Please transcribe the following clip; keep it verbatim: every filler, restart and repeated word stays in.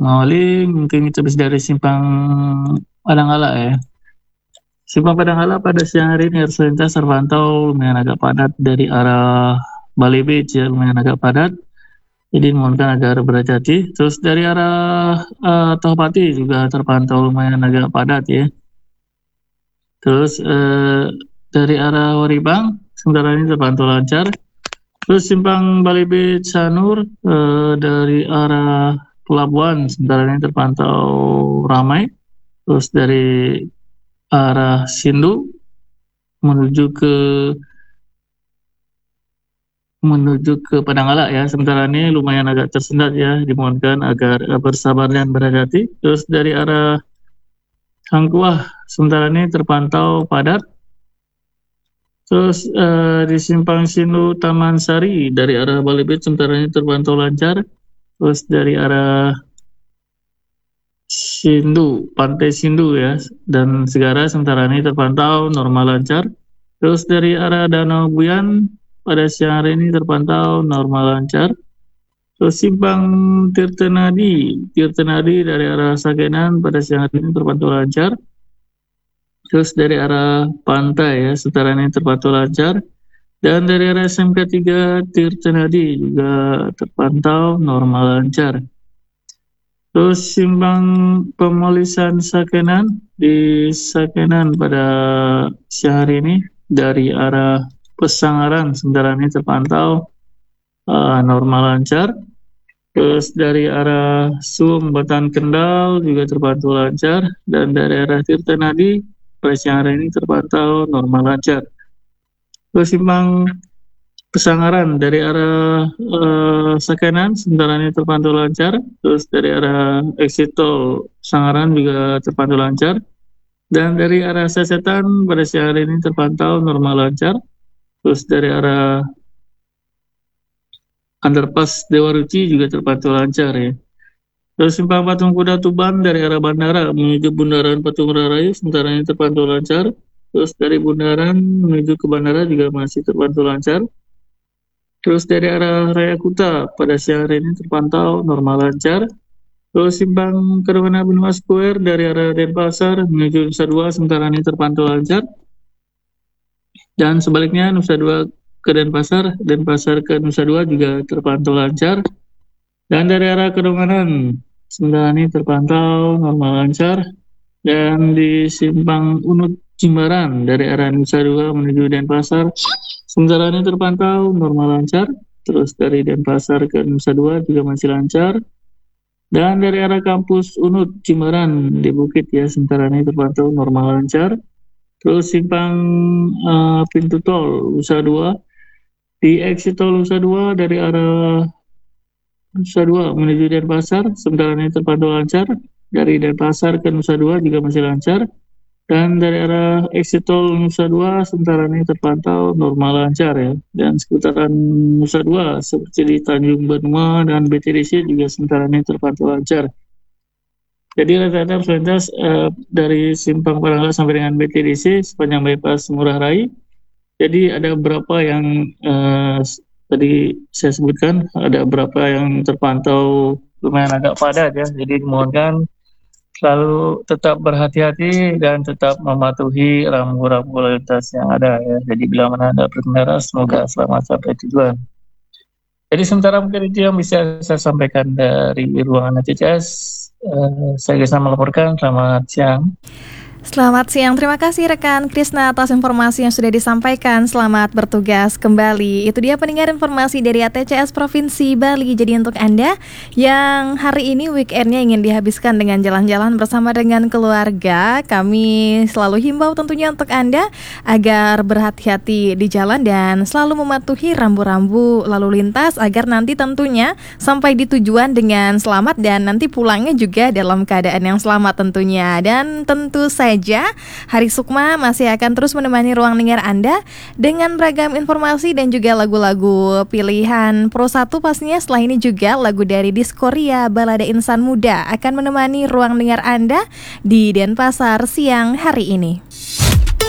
mengawali mungkin kita bisa dari simpang Padangala ya. Simpang Padangala pada siang hari ini arus lintas terpantau lumayan agak padat dari arah Bali Beach ya, lumayan agak padat. Jadi mohonkan agar berhati-hati. Terus dari arah uh, Tohpati juga terpantau lumayan agak padat ya. Terus uh, dari arah Waribang sementara ini terpantau lancar. Terus simpang Bali Beach Sanur uh, dari arah Pelabuhan sementara ini terpantau ramai. Terus dari arah Sindu menuju ke menuju ke Padangala ya, sementara ini lumayan agak tersendat ya, dimohonkan agar bersabar dan berhati-hati. Terus dari arah Hangkuah sementara ini terpantau padat. Terus eh, di simpang Sindu Taman Sari dari arah Bali Beach sementara ini terpantau lancar. Terus dari arah Sindu, Pantai Sindu ya, dan Segara sementara ini terpantau normal lancar. Terus dari arah Danau Buyan pada siang hari ini terpantau normal lancar. Terus simpang Tirtanadi, Tirtanadi dari arah Sakenan pada siang hari ini terpantau lancar. Terus dari arah pantai ya, sementara ini terpantau lancar. Dan dari arah S M K tiga Tirtanadi juga terpantau normal lancar. Terus simpang Pemolisan Sakenan di Sakenan pada siang hari ini dari arah Pesangaran sementara ini terpantau uh, normal lancar. Terus dari arah Sum Batan Kendal juga terpantau lancar, dan dari arah Tirtanadi pada siang hari ini terpantau normal lancar. Terus simpang Pesangaran dari arah uh, Sakenan sementara ini terpantau lancar. Terus dari arah exit tol Sangaran juga terpantau lancar, dan dari arah Sasetan pada siang hari ini terpantau normal lancar. Terus dari arah Underpass Dewa Ruci juga terpantau lancar ya. Terus simpang Patung Kuda Tuban dari arah bandara menuju Bundaran Patung Rarayu sementara ini terpantau lancar. Terus dari bundaran menuju ke bandara juga masih terpantau lancar. Terus dari arah Raya Kuta pada siang hari ini terpantau normal lancar. Terus simpang Karuana Benua Square dari arah Denpasar menuju Nusa Dua sementara ini terpantau lancar. Dan sebaliknya Nusa Dua ke Denpasar, Denpasar ke Nusa Dua juga terpantau lancar. Dan dari arah Kedonganan sementara ini terpantau normal lancar. Dan di simpang Unut Jimbaran dari arah Nusa Dua menuju Denpasar sementara ini terpantau normal lancar. Terus dari Denpasar ke Nusa Dua juga masih lancar. Dan dari arah kampus Unut Jimbaran di Bukit ya sementara ini terpantau normal lancar. Terus simpang uh, pintu tol Nusa Dua di exit tol Nusa Dua dari arah Nusa Dua menuju Denpasar sementara ini terpantau lancar. Dari Denpasar ke Nusa Dua juga masih lancar. Dan dari arah exit tol Nusa Dua sementara ini terpantau normal lancar ya. Dan seputaran Nusa Dua seperti di Tanjung Benua dan B T D C juga sementara ini terpantau lancar. Jadi rata-rata arus lintas uh, dari simpang Padangala sampai dengan B T D C sepanjang bypass Ngurah Rai. Jadi ada beberapa yang uh, tadi saya sebutkan, ada beberapa yang terpantau lumayan agak padat ya. Jadi dimohonkan selalu tetap berhati-hati dan tetap mematuhi rambu-rambu lalu lintas yang ada ya. Jadi bila mana Anda berkendara semoga selamat sampai tujuan. Jadi sementara mungkin itu yang bisa saya sampaikan dari ruangan H C S. Uh, saya bisa melaporkan. Selamat siang. Selamat siang, terima kasih rekan Krisna atas informasi yang sudah disampaikan. Selamat bertugas kembali. Itu dia pendengar informasi dari A T C S Provinsi Bali. Jadi untuk Anda yang hari ini weekendnya ingin dihabiskan dengan jalan-jalan bersama dengan keluarga, kami selalu himbau tentunya untuk Anda agar berhati-hati di jalan dan selalu mematuhi rambu-rambu lalu lintas agar nanti tentunya sampai di tujuan dengan selamat dan nanti pulangnya juga dalam keadaan yang selamat tentunya. Dan tentu saja Hari Sukma masih akan terus menemani ruang dengar Anda dengan beragam informasi dan juga lagu-lagu pilihan Pro satu pastinya. Setelah ini juga lagu dari Diskoria Balada Insan Muda akan menemani ruang dengar Anda di Denpasar siang hari ini.